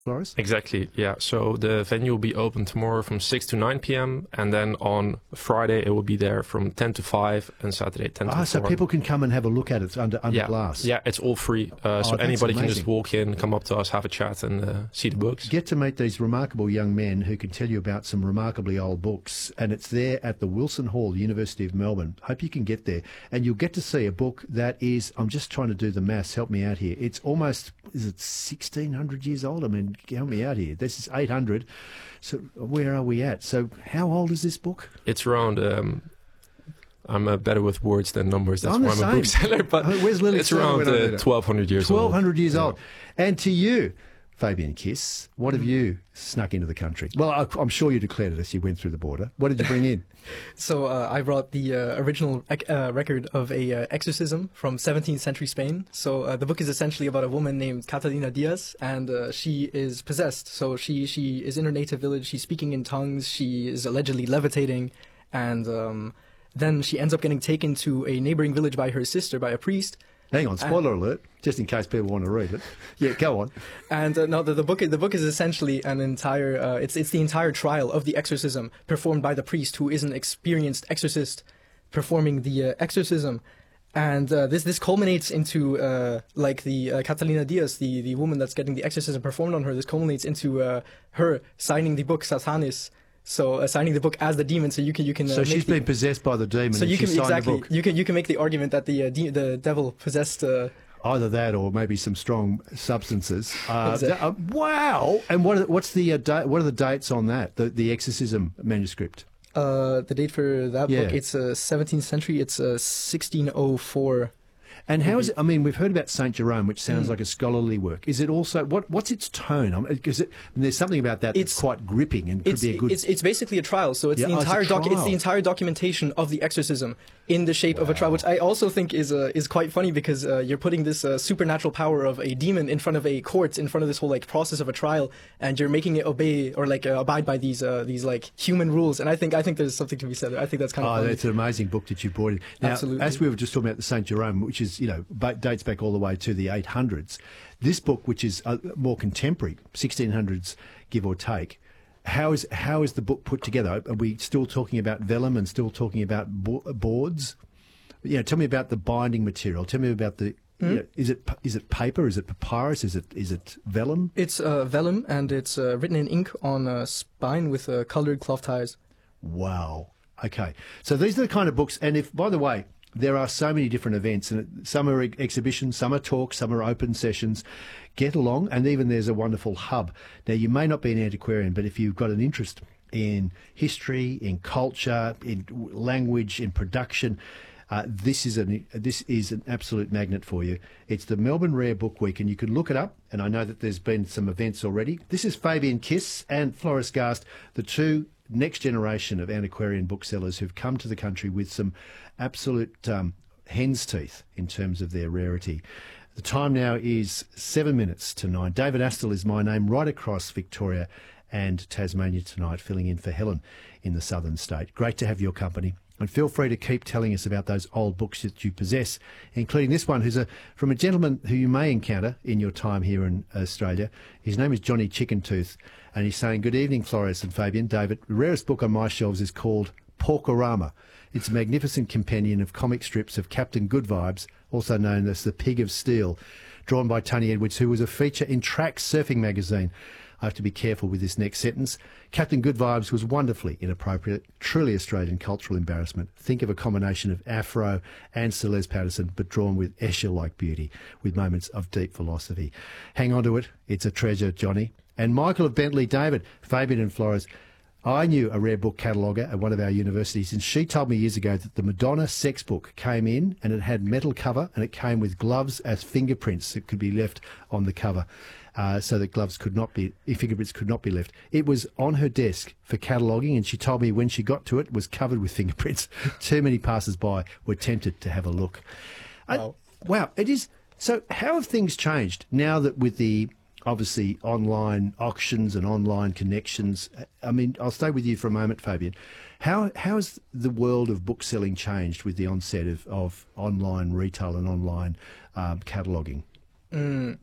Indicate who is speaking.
Speaker 1: Flores?
Speaker 2: Exactly, yeah. So the venue will be open tomorrow from 6 to 9 p.m. and then on Friday it will be there from 10 to 5 and Saturday 10 to 4.
Speaker 1: So people can come and have a look at it under
Speaker 2: Yeah,
Speaker 1: glass.
Speaker 2: yeah, it's all free. So
Speaker 1: that's
Speaker 2: anybody can just
Speaker 1: amazing.
Speaker 2: walk in, come up to us, have a chat and see the books.
Speaker 1: Get to meet these remarkable young men who can tell you about some remarkably old books, and it's there at the Wilson Hall, University of Melbourne. Hope you can get there, and you'll get to see a book that is, I'm just trying to do the maths, help me out here, it's almost, is it 1,600 years old? I mean, help me out here. This is 800, so where are we at? So how old is this book?
Speaker 2: It's around... I'm better with words than numbers. That's
Speaker 1: I'm
Speaker 2: why
Speaker 1: the
Speaker 2: I'm a
Speaker 1: same.
Speaker 2: bookseller. But
Speaker 1: Where's Lily
Speaker 2: it's around 1,200 years old.
Speaker 1: 1,200 years old. And to you, Fabian Kiss, what have you snuck into the country? Well, I'm sure you declared it as you went through the border. What did you bring in?
Speaker 3: So I brought the original record of a exorcism from 17th century Spain. So the book is essentially about a woman named Catalina Diaz, and she is possessed. So she is in her native village. She's speaking in tongues. She is allegedly levitating, and then she ends up getting taken to a neighboring village by her sister, by a priest.
Speaker 1: Hang on, spoiler alert, just in case people want to read it. Yeah, go on.
Speaker 3: And no, the book is essentially an entire it's the entire trial of the exorcism performed by the priest, who is an experienced exorcist performing the exorcism. And this culminates into like the Catalina Diaz, the woman that's getting the exorcism performed on her. This culminates into her signing the book Satanis. So signing the book as the demon, so you can.
Speaker 1: So she's been possessed by the demon.
Speaker 3: So
Speaker 1: and
Speaker 3: you can
Speaker 1: signed the book.
Speaker 3: you can make the argument that the devil possessed.
Speaker 1: Either that, or maybe some strong substances.
Speaker 3: Exactly.
Speaker 1: Wow! And what are the dates on that? The exorcism manuscript.
Speaker 3: The date for that book, it's 17th century. It's 1604.
Speaker 1: And how is it? I mean, we've heard about Saint Jerome, which sounds like a scholarly work. Is it also what's its tone? Because there's something about that that's quite gripping and could be a good.
Speaker 3: It's basically a trial. So it's
Speaker 1: Yeah,
Speaker 3: the entire
Speaker 1: it's a trial.
Speaker 3: it's the entire documentation of the exorcism in the shape of a trial, which I also think is quite funny, because you're putting this supernatural power of a demon in front of a court, in front of this whole like process of a trial, and you're making it obey or like abide by these like human rules. And I think there's something to be said there. I think that's kind of funny.
Speaker 1: That's an amazing book that you brought in. Now,
Speaker 3: Absolutely.
Speaker 1: as we were just talking about the Saint Jerome, which is dates back all the way to the 800s. This book, which is more contemporary, 1600s give or take. How is the book put together? Are we still talking about vellum and still talking about boards? Tell me about the binding material. Tell me about the. Is it paper? Is it papyrus? Is it vellum?
Speaker 3: It's vellum, and it's written in ink on spine with colored cloth ties.
Speaker 1: Wow. Okay. So these are the kind of books. And if, by the way, there are so many different events, and some are exhibitions, some are talks, some are open sessions. Get along, and even there's a wonderful hub. Now, you may not be an antiquarian, but if you've got an interest in history, in culture, in language, in production, this is an absolute magnet for you. It's the Melbourne Rare Book Week, and you can look it up. And I know that there's been some events already. This is Fabian Kiss and Floris Gast, the two next generation of antiquarian booksellers who've come to the country with some absolute hen's teeth in terms of their rarity. The time now is 7 minutes to 9. David Astle is my name, right across Victoria and Tasmania tonight, filling in for Helen in the southern state. Great to have your company. And feel free to keep telling us about those old books that you possess, including this one, from a gentleman who you may encounter in your time here in Australia. His name is Johnny Chickentooth, and he's saying, "Good evening, Floris and Fabian. David, the rarest book on my shelves is called Porkorama. It's a magnificent companion of comic strips of Captain Good Vibes, also known as the Pig of Steel, drawn by Tony Edwards, who was a feature in Trax Surfing magazine." I have to be careful with this next sentence. Captain Good Vibes was wonderfully inappropriate, truly Australian cultural embarrassment. Think of a combination of Afro and Celeste Patterson, but drawn with Escher-like beauty, with moments of deep philosophy. Hang on to it. It's a treasure, Johnny. And Michael of Bentley, David, Fabian and Flores. I knew a rare book cataloguer at one of our universities, and she told me years ago that the Madonna sex book came in and it had metal cover, and it came with gloves as fingerprints that could be left on the cover. So that fingerprints could not be left. It was on her desk for cataloguing, and she told me when she got to it was covered with fingerprints. Too many passers-by were tempted to have a look. Wow, it is. So how have things changed now that with the obviously online auctions and online connections? I mean, I'll stay with you for a moment, Fabian. How has the world of book selling changed with the onset of online retail and online cataloguing?